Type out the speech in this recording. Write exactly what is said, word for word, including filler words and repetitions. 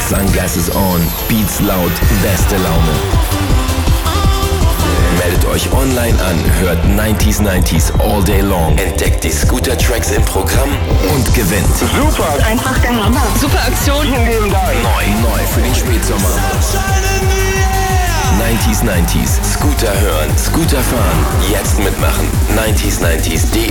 Sunglasses on, Beats laut, beste Laune. Meldet euch online an, hört neunzig neunzig all day long, entdeckt die Scooter-Tracks im Programm und gewinnt. Super! Einfach der Hammer. Super Aktion. Vielen lieben Dank. Neu, neu für den Spätsommer. neunzig neunzig, Scooter hören, Scooter fahren, jetzt mitmachen. neunzig neunzig